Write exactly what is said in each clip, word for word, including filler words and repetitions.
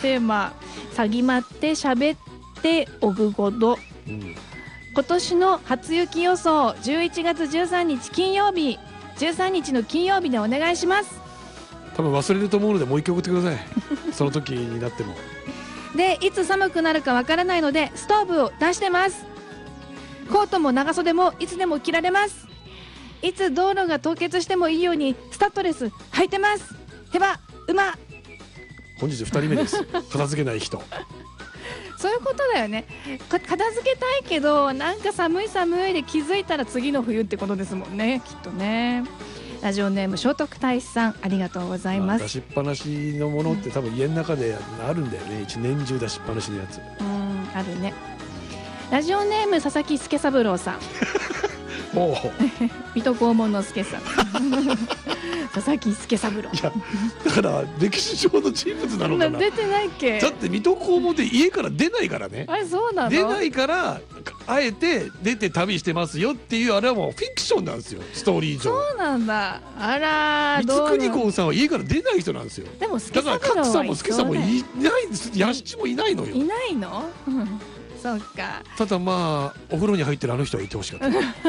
テーマさぎまって喋っておぐごど、うん、今年の初雪予想じゅういちがつじゅうさんにち金曜日、じゅうさんにちの金曜日でお願いします。 多分忘れると思うのでもう一曲送ってくださいその時になっても。 でいつ寒くなるかわからないのでストーブを出してます。コートも長袖もいつでも着られます。いつ道路が凍結してもいいようにスタッドレス履いてます。へば馬。 本日ふたりめです片付けない人そういうことだよね。片付けたいけどなんか寒い寒いで気づいたら次の冬ってことですもんね、きっとね。ラジオネーム聖徳太子さん、ありがとうございます。 出しっぱなしのものって多分家の中であるんだよね、一年中出しっぱなしのやつ。 うん、あるね。ラジオネーム佐々木助三郎さんおお水戸黄門之助さん佐々木助三郎。いやだから歴史上の人物なのかな。 出てないっけ。 だって水戸黄門で家から出ないからね。 あれそうなの。 出ないからあえて出て旅してますよっていう、あれはもうフィクションなんですよ、ストーリー上。 そうなんだ。あら光圀公さんは家から出ない人なんですよ。 でもだから格さんも助さんもいないんです。屋敷もいないのよ。 いないのそうか。 ただまあお風呂に入ってるあの人はいてほしかった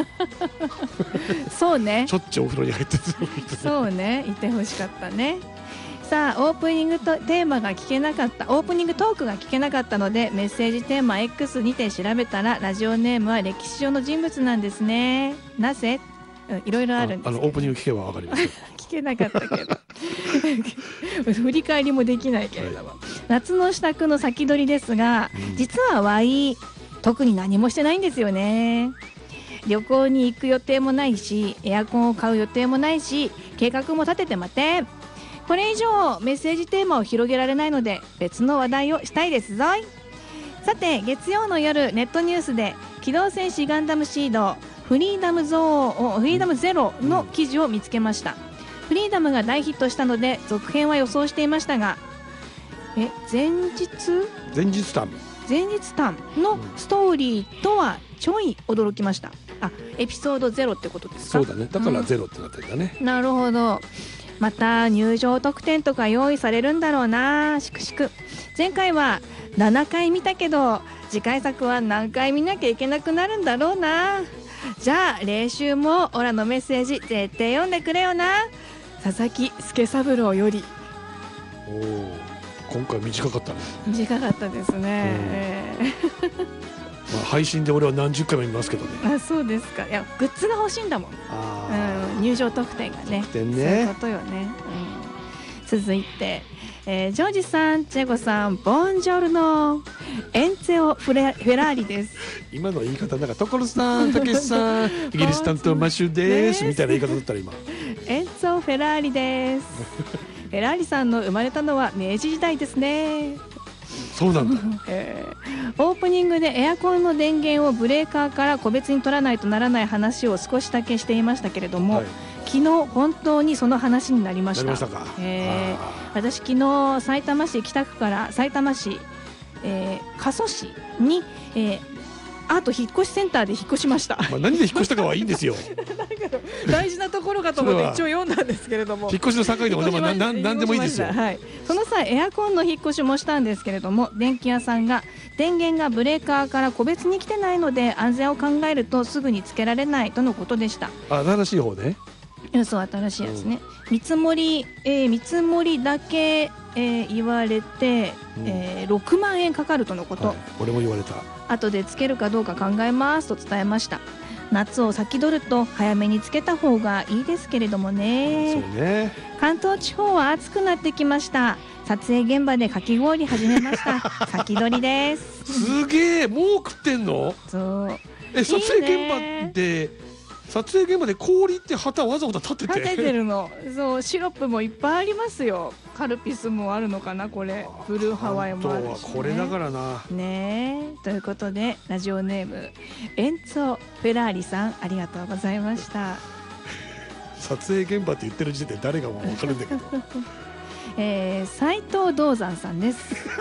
そうね、 しょっちゅうお風呂に入ってるそうね、いてほしかったね。さあオープニングとテーマが聞けなかった、オープニングトークが聞けなかったのでメッセージテーマ X にて調べたらラジオネームは歴史上の人物なんですね。なぜ、うん、いろいろあるんです。 あのオープニング聞けばわかります聞けなかったけど振り返りもできないけれども、はい、夏の支度の先取りですが、うん、実はワイ特に何もしてないんですよね。旅行に行く予定もないし、エアコンを買う予定もないし、計画も立ててません。これ以上メッセージテーマを広げられないので別の話題をしたいですぞい。さて月曜の夜ネットニュースで機動戦士ガンダムシードフリーダムゾーンフリーダムゼロの記事を見つけました。フリーダムが大ヒットしたので続編は予想していましたが、え前日前日譚前日譚のストーリーとはちょい驚きました。あ、エピソードゼロってことですか。 そうだね、だからゼロってなってるんだね、 うん、なるほど。また入場特典とか用意されるんだろうな。しくしく。前回はななかい見たけど次回作は何回見なきゃいけなくなるんだろうな。じゃあ来週もオラのメッセージ絶対読んでくれよな。佐々木助三郎より。 おお、今回短かったね。 短かったですね、えーまあ、配信で俺は何十回も見ますけどね。 あ、そうですか。いやグッズが欲しいんだもん。あ、うん、入場特典がね。 特典ね。 そういうことよね、うん、続いて、えー、ジョージさん、チェゴさん、ボンジョルノ、エンツェオフレフェラーリです。 今の言い方なんか所さん、たけしさん、イギリス担当マッシュですみたいな言い方だったら今。 エンツェオフェラーリです。フェラーリさんの生まれたのは明治時代ですね。 そうなんだ、 えー、オープニングでエアコンの電源をブレーカーから個別に取らないとならない話を少しだけしていましたけれども、はい、昨日本当にその話になりました。 なりましたか。 えー、私昨日埼玉市北区から埼玉市、えー、加須市に、えー、アート引っ越しセンターで引っ越しました。 まあ何で引っ越したかはいいんですよ。 大事なところかと思って一応読んだんですけれども、 引っ越しの境でもでも何でもいいですよ、 はい、その際エアコンの引っ越しもしたんですけれども、電気屋さんが電源がブレーカーから個別に来てないので安全を考えるとすぐにつけられないとのことでした。 新しい方ね。 そう、新しいやつね、うん、見積もり、えー、見積もりだけ、えー、言われて、うん、えー、ろくまんえんかかるとのこと、はい、 俺も言われた。 後でつけるかどうか考えますと伝えました。夏を先取ると早めにつけた方がいいですけれどもね。 そうね。 関東地方は暑くなってきました。撮影現場でかき氷始めました先取りです。 すげえ、もう食ってんの。 そう、 え、撮影現場で撮影現場で氷って旗わざわざ立てて立ててるの。そう、シロップもいっぱいありますよ。カルピスもあるのかな、これブルーハワイもあるし、ね、 はこれだからなねえ。ということでラジオネームエンツォ・フェラーリさん、ありがとうございました。 撮影現場って言ってる時点で誰がもう分かるんだけどえー、斉藤道山さんです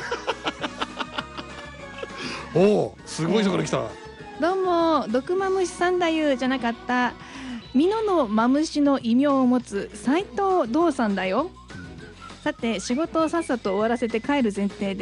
おお、すごいところ来た、えー、どうも毒マムシさんだゆじゃなかった、美濃のマムシの異名を持つ斉藤道さんだよ。さて仕事をさっさと終わらせて帰る前提で